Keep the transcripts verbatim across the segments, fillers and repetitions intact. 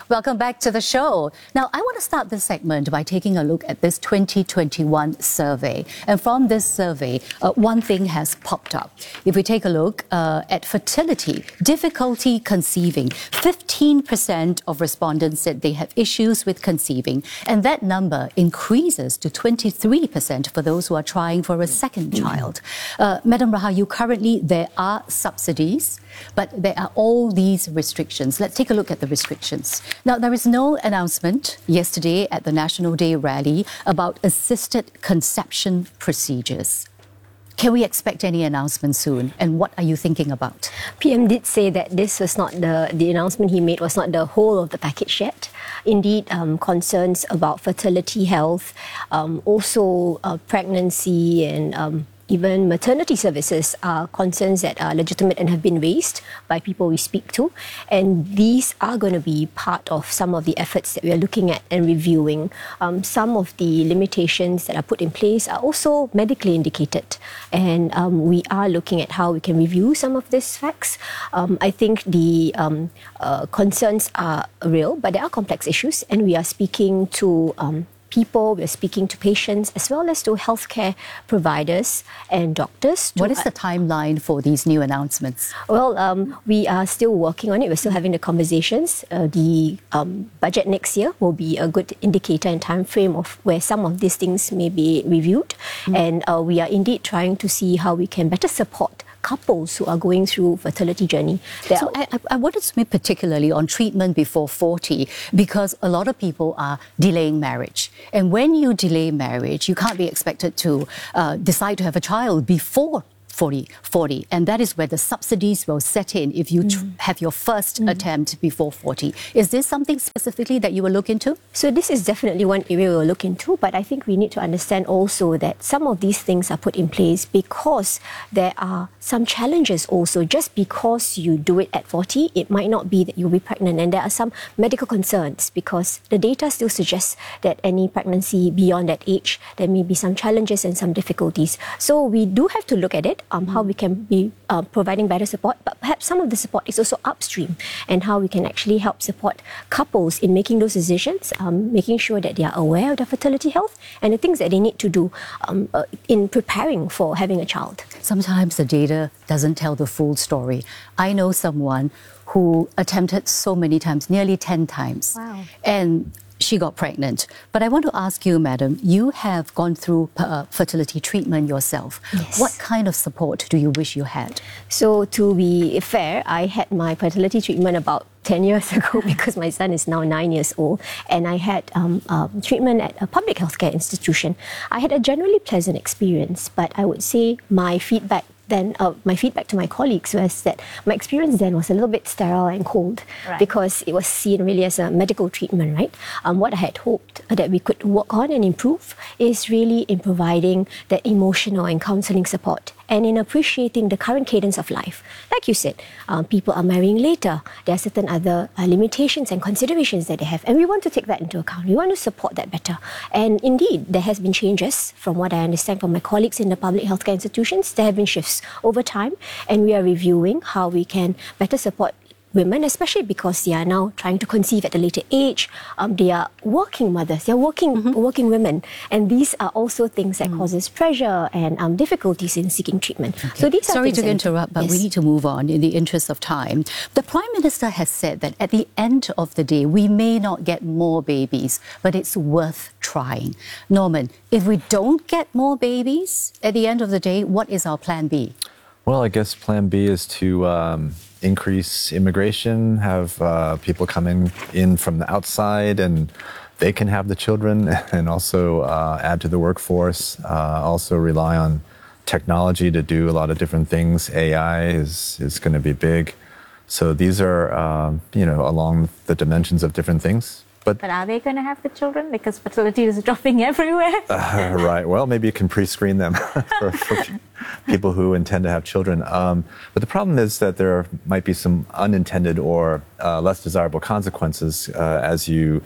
Welcome back to the show. Now, I want to start this segment by taking a look at this twenty twenty-one survey. And from this survey, uh, one thing has popped up. If we take a look uh, at fertility, difficulty conceiving, fifteen percent of respondents said they have issues with conceiving. And that number increases to twenty-three percent for those who are trying for a second child. Uh, Madam Rahayu, currently there are subsidies, but there are all these restrictions. Let's take a look at the restrictions. Now, there is no announcement yesterday at the National Day rally about assisted conception procedures. Can we expect any announcement soon? And what are you thinking about? P M did say that this was not the, the announcement he made was not the whole of the package yet. Indeed, um, concerns about fertility health, um, also uh, pregnancy and um, even maternity services are concerns that are legitimate and have been raised by people we speak to. And these are going to be part of some of the efforts that we are looking at and reviewing. Um, some of the limitations that are put in place are also medically indicated. And um, we are looking at how we can review some of these facts. Um, I think the um, uh, concerns are real, but there are complex issues. And we are speaking to um, people, we're speaking to patients, as well as to healthcare providers and doctors. What is the timeline for these new announcements? Well, um, we are still working on it. We're still having the conversations. Uh, the um, budget next year will be a good indicator and time frame of where some of these things may be reviewed. Mm. And uh, we are indeed trying to see how we can better support couples who are going through fertility journey. There so I, I wanted to speak particularly on treatment before forty, because a lot of people are delaying marriage. And when you delay marriage, you can't be expected to uh, decide to have a child before forty, forty. And that is where the subsidies will set in if you mm. have your first mm. attempt before forty. Is this something specifically that you will look into? So this is definitely one area we'll look into, but I think we need to understand also that some of these things are put in place because there are some challenges also. Just because you do it at forty, it might not be that you'll be pregnant. And there are some medical concerns because the data still suggests that any pregnancy beyond that age, there may be some challenges and some difficulties. So we do have to look at it. Um, how we can be uh, providing better support, but perhaps some of the support is also upstream, and how we can actually help support couples in making those decisions, um, making sure that they are aware of their fertility health and the things that they need to do um, uh, in preparing for having a child. Sometimes the data doesn't tell the full story. I know someone who attempted so many times, nearly ten times. Wow. And she got pregnant. But I want to ask you, madam, you have gone through uh, fertility treatment yourself. Yes. What kind of support do you wish you had? So to be fair, I had my fertility treatment about ten years ago because my son is now nine years old, and I had um, um, treatment at a public healthcare institution. I had a generally pleasant experience, but I would say my feedback then uh, my feedback to my colleagues was that my experience then was a little bit sterile and cold, right, because it was seen really as a medical treatment, right? Um, what I had hoped that we could work on and improve is really in providing that emotional and counselling support and in appreciating the current cadence of life. Like you said, um, people are marrying later. There are certain other uh, limitations and considerations that they have, and we want to take that into account. We want to support that better. And indeed, there has been changes from what I understand from my colleagues in the public healthcare institutions. There have been shifts over time, and we are reviewing how we can better support women, especially because they are now trying to conceive at a later age. Um, they are working mothers, they are working mm-hmm. working women, and these are also things that mm. causes pressure and um, difficulties in seeking treatment. Okay. So these Sorry are to interrupt, but yes, we need to move on in the interest of time. The Prime Minister has said that at the end of the day, we may not get more babies, but it's worth trying. Norman, if we don't get more babies at the end of the day, what is our plan B? Well, I guess plan B is to um, increase immigration, have uh, people coming in from the outside and they can have the children, and also uh, add to the workforce, uh, also rely on technology to do a lot of different things. A I is, is going to be big. So these are, um, you know, along the dimensions of different things. But, but are they going to have the children? Because fertility is dropping everywhere. uh, right. Well, maybe you can pre-screen them for, for people who intend to have children. Um, but the problem is that there might be some unintended or uh, less desirable consequences uh, as you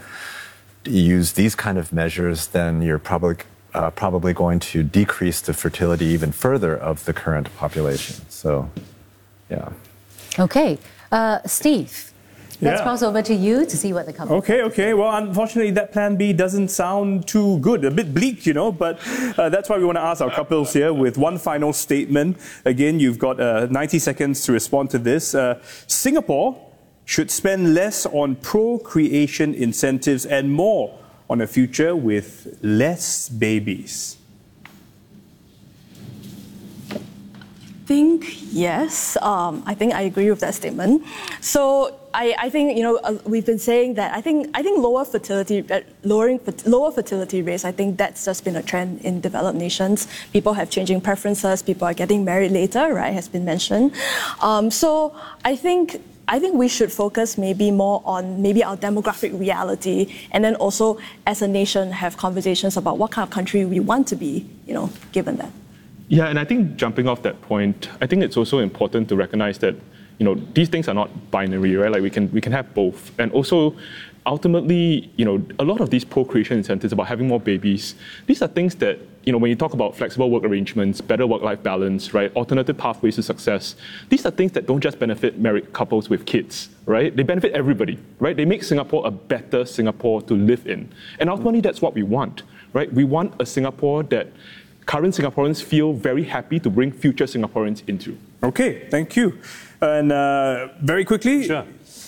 use these kind of measures. Then you're probably uh, probably going to decrease the fertility even further of the current population. So, yeah. Okay, uh, Steve. Let's Yeah. cross over to you to see what the couple. Okay, okay. Well, unfortunately, that plan B doesn't sound too good. A bit bleak, you know, but uh, that's why we want to ask our couples here with one final statement. Again, you've got uh, ninety seconds to respond to this. Uh, Singapore should spend less on procreation incentives and more on a future with less babies. I think yes. Um, I think I agree with that statement. So I, I think you know uh, we've been saying that. I think I think lower fertility, uh, lowering lower fertility rates. I think that's just been a trend in developed nations. People have changing preferences. People are getting married later, right? Has been mentioned. Um, so I think. I think we should focus maybe more on maybe our demographic reality, and then also as a nation have conversations about what kind of country we want to be, you know, given that. Yeah, and I think jumping off that point, I think it's also important to recognize that, you know, these things are not binary, right? Like we can we can have both. And also, ultimately, you know, a lot of these procreation incentives about having more babies, these are things that, you know, when you talk about flexible work arrangements, better work-life balance, right, alternative pathways to success, these are things that don't just benefit married couples with kids, right? They benefit everybody, right? They make Singapore a better Singapore to live in. And ultimately, that's what we want, right? We want a Singapore that current Singaporeans feel very happy to bring future Singaporeans into. Okay, thank you. And uh, very quickly. Sure.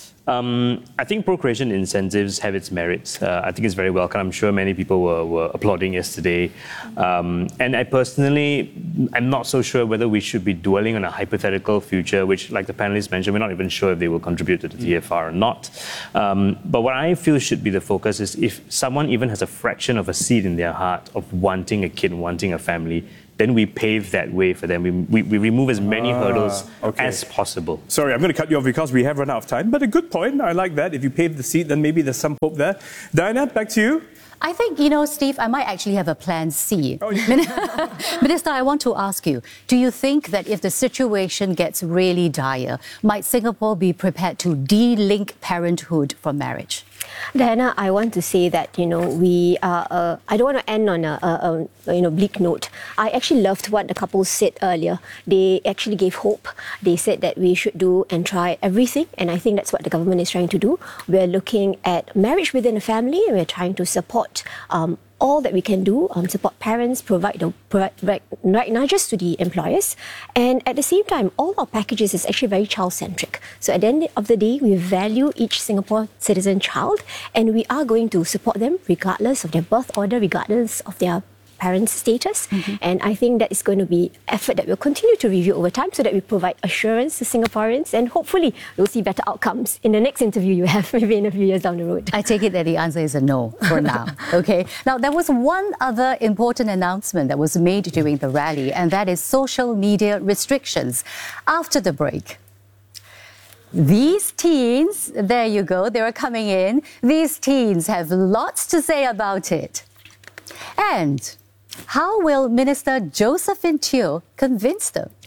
Um, I think procreation incentives have its merits. Uh, I think it's very welcome. I'm sure many people were, were applauding yesterday. Um, and I personally, I'm not so sure whether we should be dwelling on a hypothetical future, which, like the panelists mentioned, we're not even sure if they will contribute to the T F R or not. Um, but what I feel should be the focus is if someone even has a fraction of a seed in their heart of wanting a kid, wanting a family, then we pave that way for them. We, we, we remove as many ah, hurdles okay. as possible. Sorry, I'm going to cut you off because we have run out of time. But a good point. I like that. If you pave the seat, then maybe there's some hope there. Diana, back to you. I think, you know, Steve, I might actually have a plan C. Oh, yeah. Minister, I want to ask you, do you think that if the situation gets really dire, might Singapore be prepared to de-link parenthood from marriage? Diana, I want to say that, you know, we are, uh, I don't want to end on a, a, a, you know, bleak note. I actually loved what the couple said earlier. They actually gave hope. They said that we should do and try everything, and I think that's what the government is trying to do. We're looking at marriage within a family, and we're trying to support um, all that we can do, um, support parents, provide the provide, right nudges to the employers. And at the same time, all our packages is actually very child-centric. So at the end of the day, we value each Singapore citizen child, and we are going to support them regardless of their birth order, regardless of their parents' status. Mm-hmm. And I think that is going to be effort that we'll continue to review over time so that we provide assurance to Singaporeans, and hopefully we'll see better outcomes in the next interview you have, maybe in a few years down the road. I take it that the answer is a no for now. Okay. Now, there was one other important announcement that was made during the rally, and that is social media restrictions. After the break, these teens, there you go, they are coming in. These teens have lots to say about it. And how will Minister Josephine Teo convince them?